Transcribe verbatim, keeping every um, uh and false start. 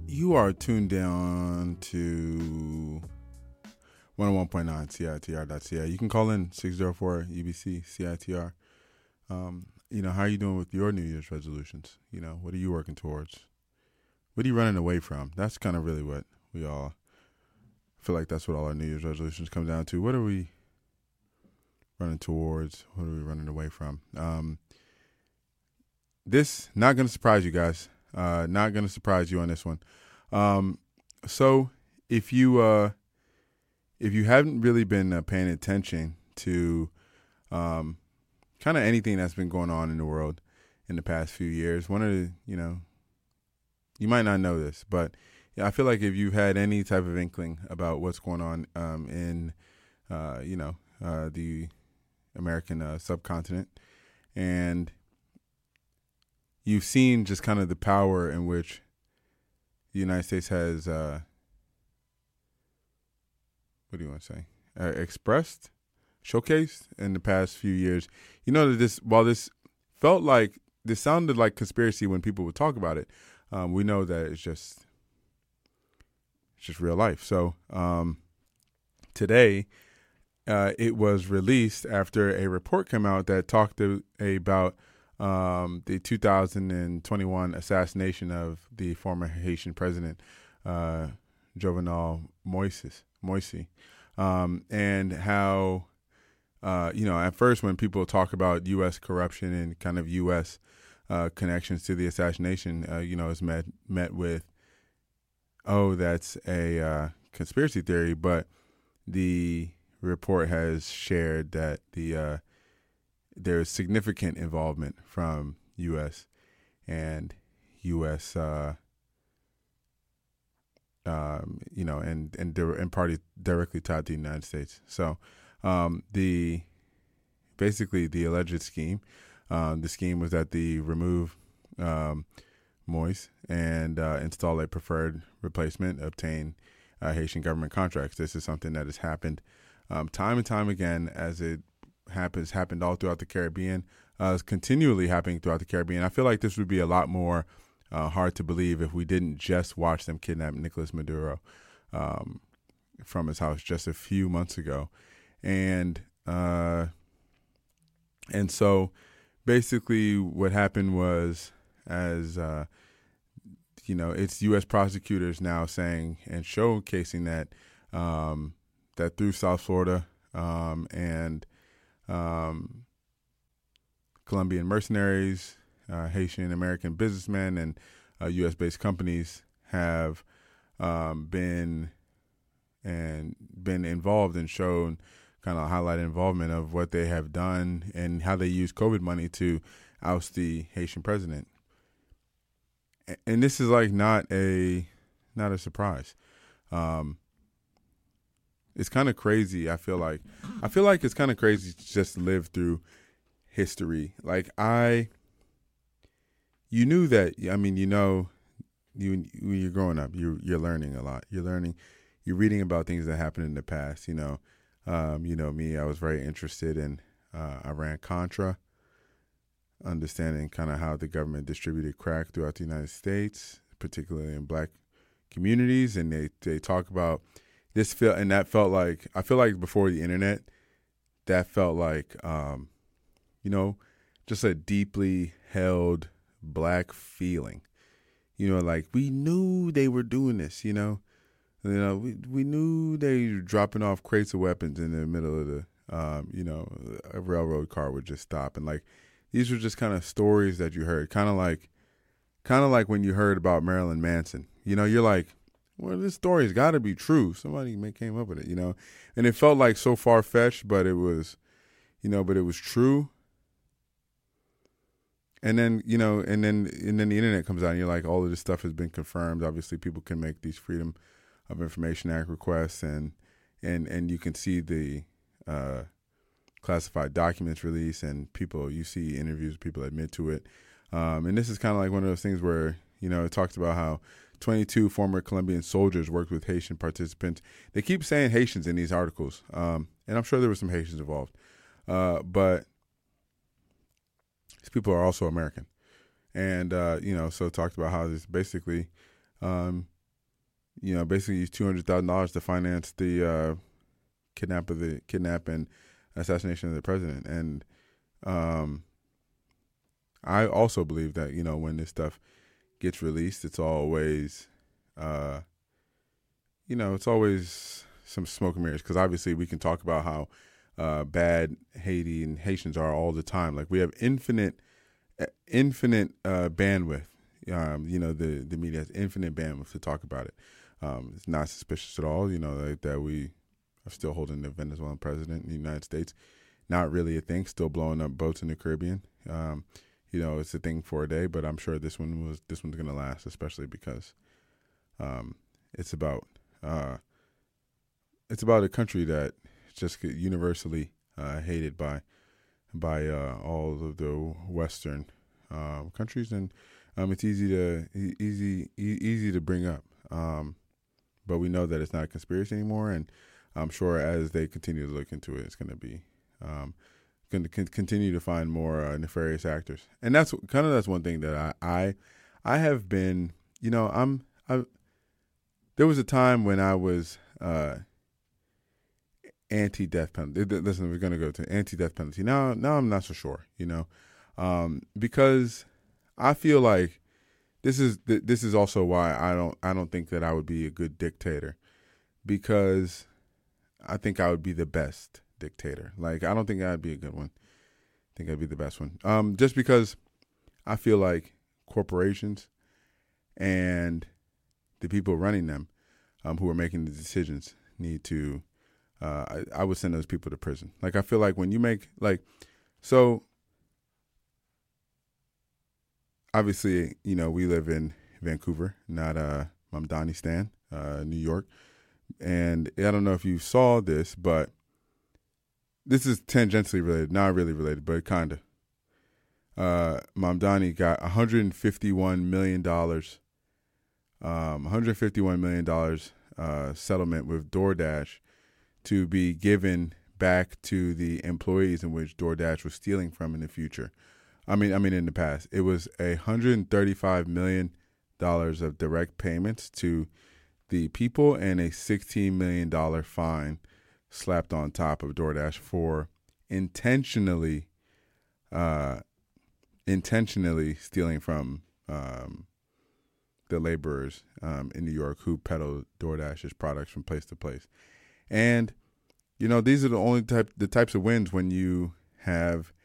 You are tuned down to one oh one point nine C I T R dot C A. You can call in six oh four U B C C I T R. Um, you know, how are you doing with your New Year's resolutions? You know, what are you working towards? What are you running away from? That's kind of really what we all feel like. That's what all our New Year's resolutions come down to. What are we running towards? What are we running away from? Um, this, not going to surprise you guys. Uh, not going to surprise you on this one. Um, so if you, uh, if you haven't really been uh, paying attention to, um, kind of anything that's been going on in the world in the past few years, one of the, you know, you might not know this, but yeah, I feel like if you've had any type of inkling about what's going on, um, in, uh, you know, uh, the American, uh, subcontinent, and you've seen just kind of the power in which the United States has, uh, what do you want to say, uh, expressed, showcased in the past few years. You know that this, while this felt like, this sounded like conspiracy when people would talk about it, um, we know that it's just, it's just real life. So um, today, uh, it was released after a report came out that talked to, about Um, the two thousand twenty-one assassination of the former Haitian president, uh, Jovenel Moïse, Moïse, um, and how, uh, you know, at first when people talk about U S corruption and kind of U S uh, connections to the assassination, uh, you know, it's met met with, oh, that's a uh, conspiracy theory, but the report has shared that the uh, there's significant involvement from U S and U S, uh, um, you know, and and and parties directly tied to the United States. So, um, the basically the alleged scheme, um, the scheme was that the remove um, Moïse and uh, install a preferred replacement, obtain uh, Haitian government contracts. This is something that has happened um, time and time again as it happens happened all throughout the Caribbean, uh, is continually happening throughout the Caribbean. I feel like this would be a lot more uh, hard to believe if we didn't just watch them kidnap Nicolas Maduro um, from his house just a few months ago, and uh, and so basically what happened was, as uh, you know, it's U S prosecutors now saying and showcasing that um, that through South Florida um, and Um, Colombian mercenaries, uh, Haitian American businessmen, and uh, U S-based companies have um, been and been involved and shown kind of highlighted involvement of what they have done and how they use COVID money to oust the Haitian president. And this is like not a not a surprise. Um, It's kind of crazy. I feel like, I feel like it's kind of crazy to just live through history. Like I, you knew that. I mean, you know, you when you're growing up, you you're learning a lot. You're learning, you're reading about things that happened in the past. You know, um, you know me. I was very interested in uh, Iran Contra, understanding kind of how the government distributed crack throughout the United States, particularly in black communities, and they they talk about. This felt and that felt like I feel like before the internet, that felt like um, you know, just a deeply held black feeling. You know, like we knew they were doing this. You know, you know we we knew they were dropping off crates of weapons in the middle of the um, you know, a railroad car would just stop, and like these were just kind of stories that you heard, kind of like, kind of like when you heard about Marilyn Manson. You know, you're like, well, this story's got to be true. Somebody may came up with it, you know, and it felt like so far fetched, but it was, you know, but it was true. And then, you know, and then, and then the internet comes out and you're like, all of this stuff has been confirmed. Obviously people can make these Freedom of Information Act requests and, and, and you can see the, uh, classified documents released and people, you see interviews, people admit to it. Um, and this is kind of like one of those things where, you know, it talks about how twenty-two former Colombian soldiers worked with Haitian participants. They keep saying Haitians in these articles, um, and I'm sure there were some Haitians involved. Uh, but these people are also American. And, uh, you know, so talked about how this basically um, you know, basically used two hundred thousand dollars to finance the uh, kidnap of the kidnap and assassination of the president. And um, I also believe that, you know, when this stuff gets released, it's always, uh, you know, it's always some smoke and mirrors, because obviously we can talk about how uh, bad Haiti and Haitians are all the time. Like, we have infinite, infinite uh, bandwidth. Um, you know, the the media has infinite bandwidth to talk about it. Um, it's not suspicious at all. You know, like, that we are still holding the Venezuelan president in the United States. Not really a thing. Still blowing up boats in the Caribbean. Um, you know, it's a thing for a day, but I'm sure this one was this one's gonna last, especially because um, it's about uh, it's about a country that just universally uh, hated by by uh, all of the Western uh, countries, and um, it's easy to easy e- easy to bring up. Um, but we know that it's not a conspiracy anymore, and I'm sure as they continue to look into it, it's going to be um, going to con- continue to find more uh, nefarious actors. And that's kind of that's one thing that I I, I have been, you know, I'm I. There was a time when I was uh, anti-death penalty. Listen, we're going to go to anti-death penalty. Now, now I'm not so sure, you know, um, because I feel like this is th- this is also why I don't I don't think that I would be a good dictator, because I think I would be the best dictator. Like, I don't think I'd be a good one. I think I'd be the best one. Um, just because I feel like corporations and the people running them, um, who are making the decisions, need to. Uh, I, I would send those people to prison. Like, I feel like when you make like, so obviously, you know, we live in Vancouver, not uh, Mamdani uh, New York. And I don't know if you saw this, but this is tangentially related, not really related, but kind of. Uh, Mamdani got one hundred fifty-one million dollars, um, one hundred fifty-one million dollars uh, settlement with DoorDash to be given back to the employees in which DoorDash was stealing from in the future. I mean, I mean, in the past, it was a hundred thirty-five million dollars of direct payments to the people and a sixteen million dollars fine slapped on top of DoorDash for intentionally, uh, intentionally stealing from um, the laborers um, in New York who peddle DoorDash's products from place to place. And, you know, these are the only type, the types of wins when you have